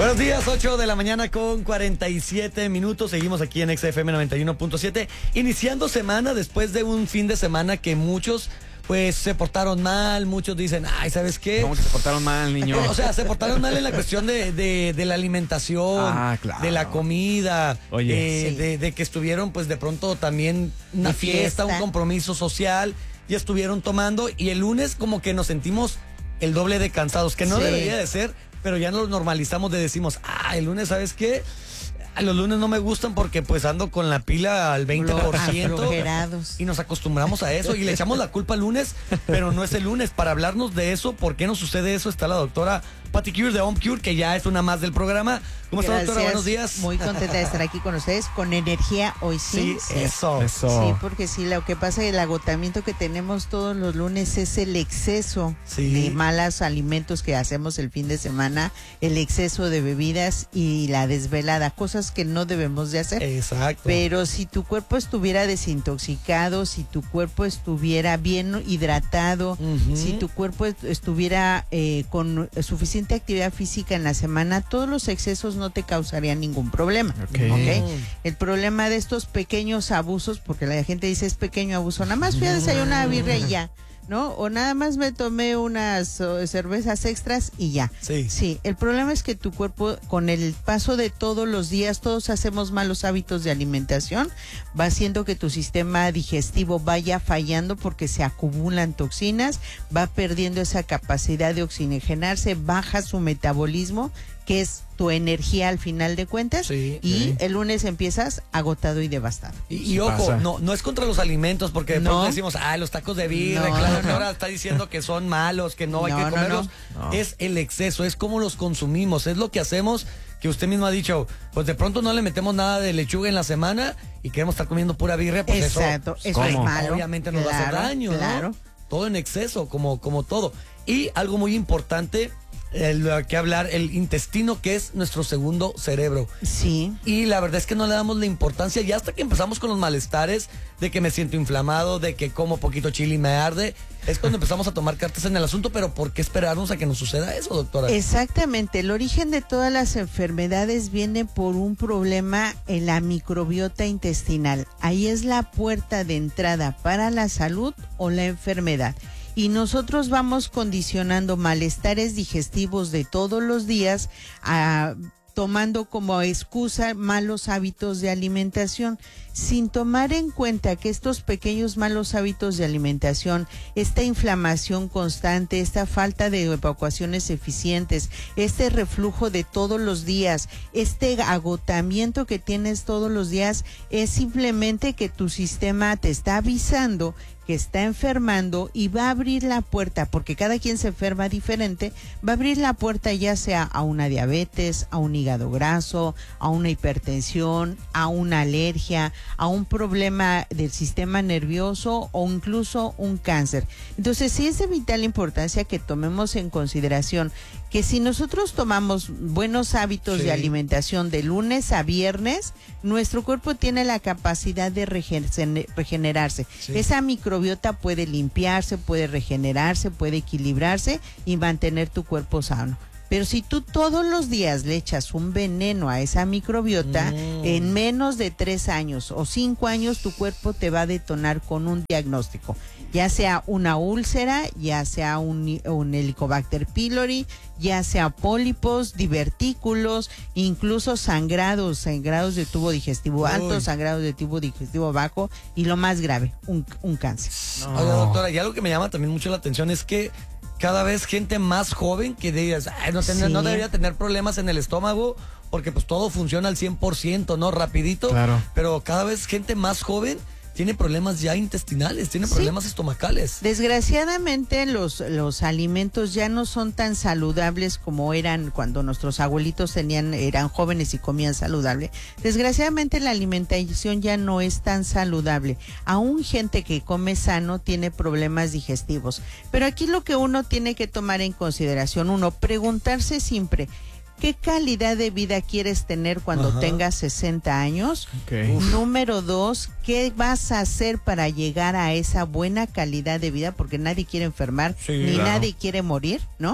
Buenos días, 8 de la mañana con 47 minutos. Seguimos aquí en XFM 91.7. Iniciando semana después de un fin de semana que muchos pues se portaron mal. Muchos dicen, ay, ¿sabes qué? ¿Cómo que se portaron mal, niño? O sea, se portaron mal en la cuestión de la alimentación, claro. de la comida, Oye, de que estuvieron pues de pronto también una fiesta, un compromiso social, y estuvieron tomando, y el lunes como que nos sentimos el doble de cansados, que no debería de ser, pero ya nos normalizamos, decimos, el lunes, ¿sabes qué? Los lunes no me gustan porque pues ando con la pila al 20% y nos acostumbramos a eso y le echamos la culpa al lunes, pero no es el lunes. Para hablarnos de eso, ¿por qué nos sucede eso? Está la doctora Patti Cure de Home Cure, que ya es una más del programa. ¿Cómo está, doctora? Buenos días. Muy contenta de estar aquí con ustedes, con energía hoy sí. Sí, eso. Sí, porque sí, lo que pasa es el agotamiento que tenemos todos los lunes es el exceso de malos alimentos que hacemos el fin de semana, el exceso de bebidas y la desvelada, cosas que no debemos de hacer. Exacto. Pero si tu cuerpo estuviera desintoxicado, si tu cuerpo estuviera bien hidratado, si tu cuerpo estuviera con suficiente actividad física en la semana, todos los excesos no te causarían ningún problema. ¿Okay? El problema de estos pequeños abusos, porque la gente dice es pequeño abuso, nada más fui a desayunar birria y ya, ¿no? O nada más me tomé unas cervezas extras y ya. Sí, el problema es que tu cuerpo, con el paso de todos los días, todos hacemos malos hábitos de alimentación, va haciendo que tu sistema digestivo vaya fallando porque se acumulan toxinas, va perdiendo esa capacidad de oxigenarse, baja su metabolismo, que es tu energía al final de cuentas, el lunes empiezas agotado y devastado. Y ojo, no es contra los alimentos, porque de pronto decimos, los tacos de birria, claro, que ahora está diciendo que son malos, que no hay que comerlos. Es el exceso, es como los consumimos, es lo que hacemos, que usted mismo ha dicho, pues de pronto no le metemos nada de lechuga en la semana y queremos estar comiendo pura birria, pues eso es malo. Obviamente nos va a hacer daño, ¿no? Todo en exceso, como todo. Y algo muy importante, que hablar, el intestino, que es nuestro segundo cerebro. Sí. Y la verdad es que no le damos la importancia, ya hasta que empezamos con los malestares, de que me siento inflamado, de que como poquito chile y me arde, es cuando empezamos a tomar cartas en el asunto. Pero ¿por qué esperarnos a que nos suceda eso, doctora? Exactamente, el origen de todas las enfermedades viene por un problema en la microbiota intestinal. Ahí es la puerta de entrada para la salud o la enfermedad. Y nosotros vamos condicionando malestares digestivos de todos los días, tomando como excusa malos hábitos de alimentación, sin tomar en cuenta que estos pequeños malos hábitos de alimentación, esta inflamación constante, esta falta de evacuaciones eficientes, este reflujo de todos los días, este agotamiento que tienes todos los días, es simplemente que tu sistema te está avisando que está enfermando y va a abrir la puerta, porque cada quien se enferma diferente, va a abrir la puerta ya sea a una diabetes, a un hígado graso, a una hipertensión, a una alergia, a un problema del sistema nervioso o incluso un cáncer. Entonces sí es de vital importancia que tomemos en consideración que si nosotros tomamos buenos hábitos de alimentación de lunes a viernes, nuestro cuerpo tiene la capacidad de regenerarse. Esa microbiota puede limpiarse, puede regenerarse, puede equilibrarse y mantener tu cuerpo sano. Pero si tú todos los días le echas un veneno a esa microbiota, en menos de 3 años o 5 años tu cuerpo te va a detonar con un diagnóstico, ya sea una úlcera, ya sea un Helicobacter pylori, ya sea pólipos, divertículos, incluso sangrados de tubo digestivo alto, sangrados de tubo digestivo bajo y lo más grave, un cáncer. Oiga, doctora, y algo que me llama también mucho la atención es que cada vez gente más joven que digas, no debería tener problemas en el estómago porque pues todo funciona al 100%, ¿no? Rapidito. Claro. Pero cada vez gente más joven tiene problemas ya intestinales, tiene problemas estomacales. Desgraciadamente los alimentos ya no son tan saludables como eran cuando nuestros abuelitos eran jóvenes y comían saludable. Desgraciadamente la alimentación ya no es tan saludable. Aún gente que come sano tiene problemas digestivos. Pero aquí lo que uno tiene que tomar en consideración, preguntarse siempre, ¿qué calidad de vida quieres tener cuando tengas 60 años? Número 2, ¿qué vas a hacer para llegar a esa buena calidad de vida? Porque nadie quiere enfermar, ni nadie quiere morir, ¿no?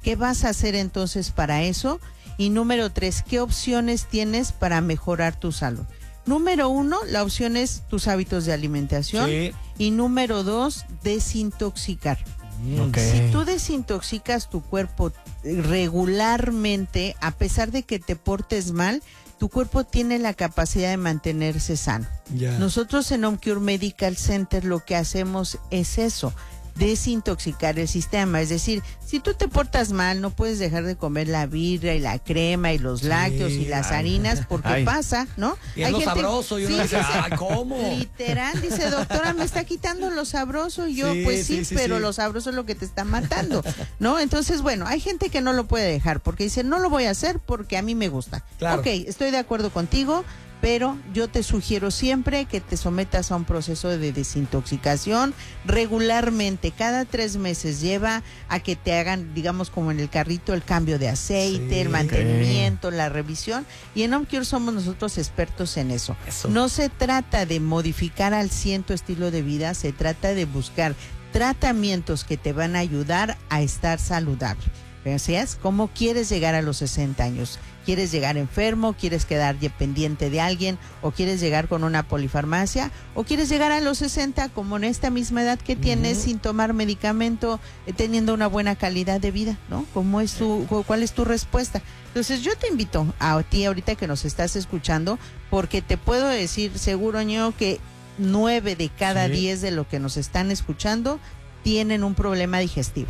¿Qué vas a hacer entonces para eso? Y número 3, ¿qué opciones tienes para mejorar tu salud? Número 1, la opción es tus hábitos de alimentación. Sí. Y número 2, desintoxicar. Si tú desintoxicas tu cuerpo regularmente, a pesar de que te portes mal, tu cuerpo tiene la capacidad de mantenerse sano. Nosotros en OmCure Medical Center lo que hacemos es eso, desintoxicar el sistema. Es decir, si tú te portas mal, no puedes dejar de comer la birria y la crema y los lácteos y las harinas, porque pasa, ¿no? Y es lo sabroso, y uno dice, ¿cómo? Literal, dice, doctora, me está quitando lo sabroso. Y yo, pues sí, pero lo sabroso es lo que te está matando, ¿no? Entonces, bueno, hay gente que no lo puede dejar, porque dice, no lo voy a hacer porque a mí me gusta. Claro. Ok, estoy de acuerdo contigo, pero yo te sugiero siempre que te sometas a un proceso de desintoxicación regularmente. Cada 3 meses lleva a que te hagan, digamos, como en el carrito, el cambio de aceite, el mantenimiento, la revisión. Y en OmCure somos nosotros expertos en eso. No se trata de modificar al 100 tu estilo de vida, se trata de buscar tratamientos que te van a ayudar a estar saludable. Así es, ¿cómo quieres llegar a los 60 años? ¿Quieres llegar enfermo? ¿Quieres quedar dependiente de alguien? ¿O quieres llegar con una polifarmacia? ¿O quieres llegar a los 60 como en esta misma edad que tienes, sin tomar medicamento, teniendo una buena calidad de vida, ¿no? ¿Cuál es tu respuesta? Entonces yo te invito a ti ahorita que nos estás escuchando, porque te puedo decir seguro, Ño, que 9 de cada 10 de lo que nos están escuchando tienen un problema digestivo.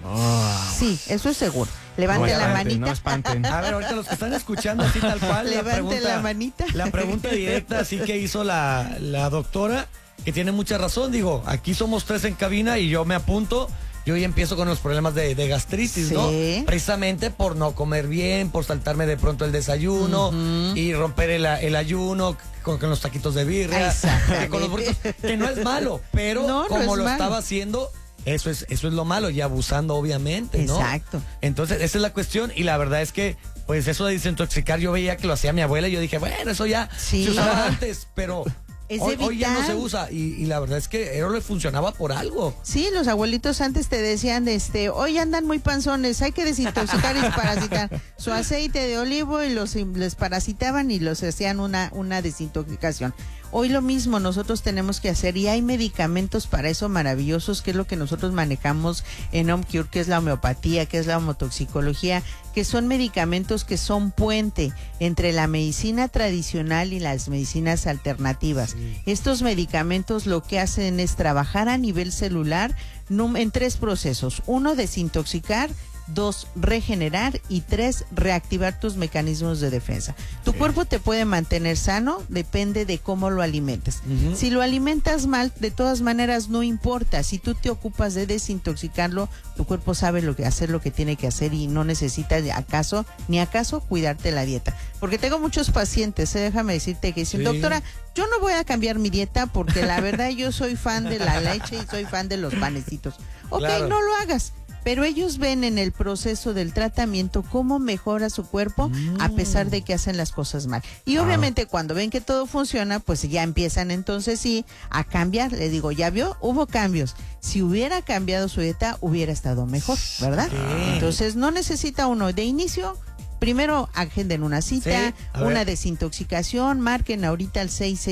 Sí, eso es seguro. Levante la manita. No espanten. A ver, ahorita los que están escuchando así tal cual. Levante la manita. La pregunta directa así que hizo la doctora, que tiene mucha razón. Digo, aquí somos 3 en cabina y yo me apunto. Yo ya empiezo con los problemas de gastritis, ¿no? Precisamente por no comer bien, por saltarme de pronto el desayuno y romper el ayuno con los taquitos de birria, con los burritos, que no es malo, pero como lo estaba haciendo, eso es lo malo, y abusando obviamente, ¿no? Exacto. Entonces esa es la cuestión, y la verdad es que pues eso de desintoxicar, yo veía que lo hacía mi abuela y yo dije, bueno, eso ya se usaba antes, pero hoy ya no se usa, y la verdad es que eso le funcionaba por algo. Sí, los abuelitos antes te decían, hoy andan muy panzones, hay que desintoxicar y desparasitar. Su aceite de olivo, y les parasitaban y los hacían una desintoxicación. Hoy lo mismo nosotros tenemos que hacer, y hay medicamentos para eso maravillosos, que es lo que nosotros manejamos en OmCure, que es la homeopatía, que es la homotoxicología, que son medicamentos que son puente entre la medicina tradicional y las medicinas alternativas. Estos medicamentos lo que hacen es trabajar a nivel celular en 3 procesos. 1, desintoxicar. 2, regenerar. Y 3, reactivar tus mecanismos de defensa. Tu cuerpo te puede mantener sano, depende de cómo lo alimentes. Si lo alimentas mal, de todas maneras no importa. Si tú te ocupas de desintoxicarlo, tu cuerpo sabe hacer lo que tiene que hacer, y no necesitas ni acaso cuidarte la dieta. Porque tengo muchos pacientes, déjame decirte, que dicen, doctora, yo no voy a cambiar mi dieta porque la verdad yo soy fan de la leche y soy fan de los panecitos. Ok, no lo hagas. Pero ellos ven en el proceso del tratamiento cómo mejora su cuerpo a pesar de que hacen las cosas mal. Y obviamente cuando ven que todo funciona, pues ya empiezan entonces a cambiar. Le digo, ¿ya vio? Hubo cambios. Si hubiera cambiado su dieta, hubiera estado mejor, ¿verdad? Entonces no necesita uno de inicio. Primero agenden una cita, una desintoxicación, marquen ahorita al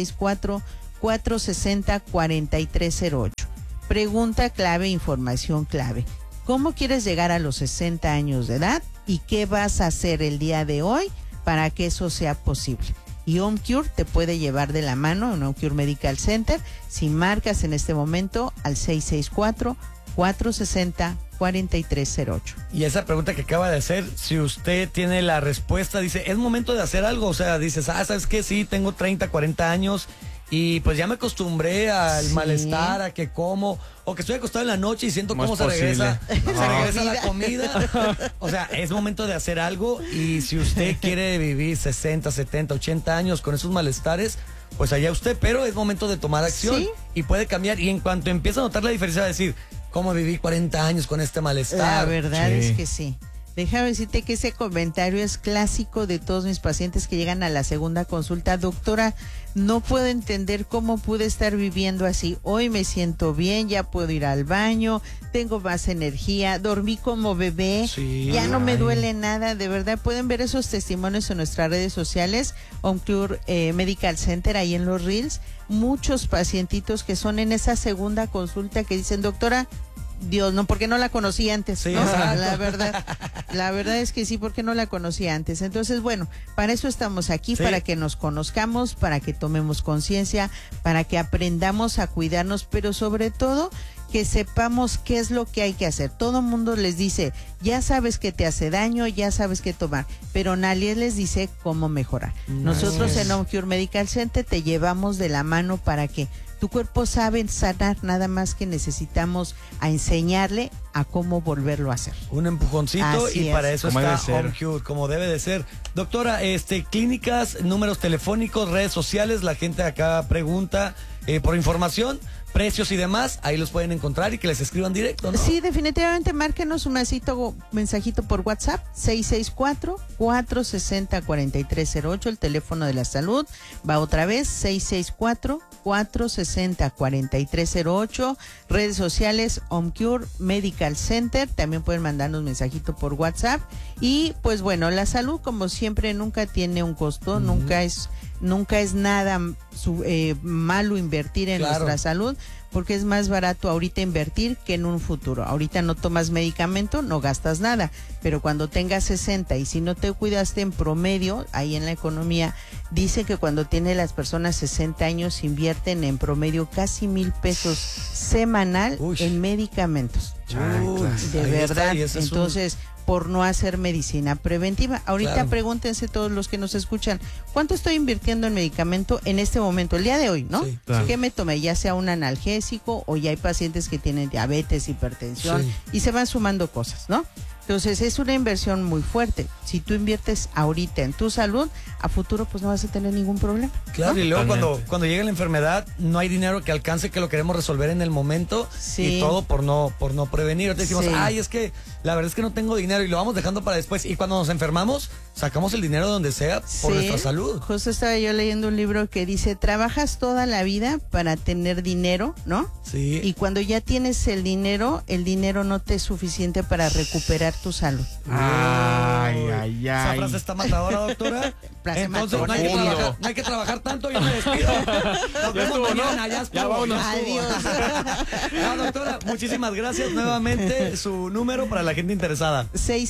664-460-4308. Pregunta clave, información clave. ¿Cómo quieres llegar a los 60 años de edad? ¿Y qué vas a hacer el día de hoy para que eso sea posible? Y OmCure te puede llevar de la mano en OmCure Medical Center si marcas en este momento al 664-460-4308. Y esa pregunta que acaba de hacer, si usted tiene la respuesta, dice, ¿es momento de hacer algo? O sea, dices, ¿sabes qué? Sí, tengo 30, 40 años y pues ya me acostumbré al malestar, a que como, o que estoy acostado en la noche y siento cómo se regresa la comida. O sea, es momento de hacer algo, y si usted quiere vivir 60, 70, 80 años con esos malestares, pues allá usted, pero es momento de tomar acción y puede cambiar, y en cuanto empieza a notar la diferencia, va a decir, ¿cómo viví 40 años con este malestar? La verdad es que sí. Déjame decirte que ese comentario es clásico de todos mis pacientes que llegan a la segunda consulta. Doctora, no puedo entender cómo pude estar viviendo así. Hoy me siento bien, ya puedo ir al baño, tengo más energía, dormí como bebé, ya no me duele nada. De verdad, pueden ver esos testimonios en nuestras redes sociales, OnCure Medical Center, ahí en los Reels. Muchos pacientitos que son en esa segunda consulta que dicen, doctora, Dios, no, porque no la conocí antes, ¿no? La verdad es que sí, porque no la conocí antes. Entonces, bueno, para eso estamos aquí, para que nos conozcamos, para que tomemos conciencia, para que aprendamos a cuidarnos, pero sobre todo que sepamos qué es lo que hay que hacer. Todo el mundo les dice, ya sabes que te hace daño, ya sabes qué tomar, pero nadie les dice cómo mejorar. Nosotros en OnCure Medical Center te llevamos de la mano para que tu cuerpo sabe sanar, nada más que necesitamos a enseñarle a cómo volverlo a hacer. Un empujoncito y para eso está OnCure, como debe de ser. Doctora, clínicas, números telefónicos, redes sociales, la gente acá pregunta por información, precios y demás, ahí los pueden encontrar y que les escriban directo, ¿no? Sí, definitivamente, márquenos un mensajito por WhatsApp, 664-460-4308, el teléfono de la salud. Va otra vez, 664-460-4308, redes sociales, OnCure Medical Center, también pueden mandarnos mensajito por WhatsApp. Y pues bueno, la salud, como siempre, nunca tiene un costo, nunca es nada malo invertir en nuestra salud, porque es más barato ahorita invertir que en un futuro. Ahorita no tomas medicamento, no gastas nada, pero cuando tengas 60 y si no te cuidaste en promedio, ahí en la economía, dice que cuando tienen las personas 60 años invierten en promedio casi 1,000 pesos semanal en medicamentos. De verdad, entonces por no hacer medicina preventiva. Ahorita pregúntense todos los que nos escuchan, ¿cuánto estoy invirtiendo en medicamento en este momento, el día de hoy, ¿no? ¿Qué me tomé? Ya sea un analgésico o ya hay pacientes que tienen diabetes, hipertensión y se van sumando cosas, ¿no? Entonces es una inversión muy fuerte. Si tú inviertes ahorita en tu salud, a futuro pues no vas a tener ningún problema. Claro, ¿no? Y luego cuando llega la enfermedad, no hay dinero que alcance, que lo queremos resolver en el momento y todo por no prevenir. Ahorita decimos, es que la verdad es que no tengo dinero y lo vamos dejando para después. Y cuando nos enfermamos, sacamos el dinero donde sea por nuestra salud. Justo estaba yo leyendo un libro que dice, trabajas toda la vida para tener dinero, ¿no? Sí. Y cuando ya tienes el dinero no te es suficiente para recuperar tu salud. Esa frase está matadora, doctora. Entonces no hay que trabajar tanto, yo me despido. Nos vemos mañana, ya vámonos. Adiós. Doctora, muchísimas gracias nuevamente. Su número para la gente interesada.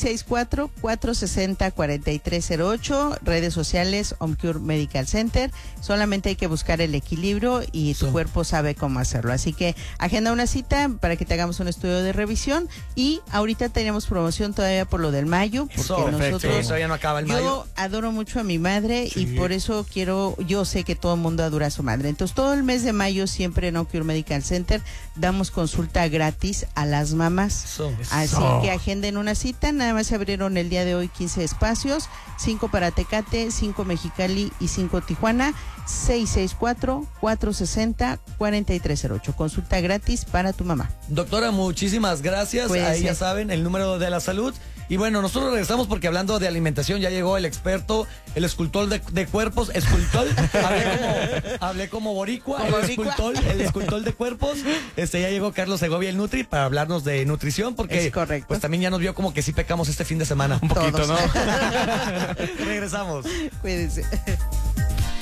664-460-4308, redes sociales, OnCure Medical Center. Solamente hay que buscar el equilibrio y tu cuerpo sabe cómo hacerlo. Así que agenda una cita para que te hagamos un estudio de revisión. Y ahorita tenemos promoción todavía por lo del mayo, porque nosotros todavía no acaba el mayo. Yo adoro mucho a mi madre y por eso yo sé que todo el mundo adora a su madre. Entonces todo el mes de mayo siempre en OnCure Medical Center damos consulta gratis a las mamás. Así que agenden una cita, nada más se abrieron el día de hoy 15 espacios, 5 para Tecate, 5 Mexicali y 5 Tijuana. 664-460-4308. Consulta gratis para tu mamá. Doctora, muchísimas gracias. Cuídense. Ahí ya saben, el número de la salud. Y bueno, nosotros regresamos porque hablando de alimentación ya llegó el experto, el escultor de cuerpos, hablé como boricua, el escultor de cuerpos. Ya llegó Carlos Segovia, el Nutri, para hablarnos de nutrición, porque pues también ya nos vio como que sí pecamos este fin de semana. Un poquito, ¿no? Regresamos. Cuídense.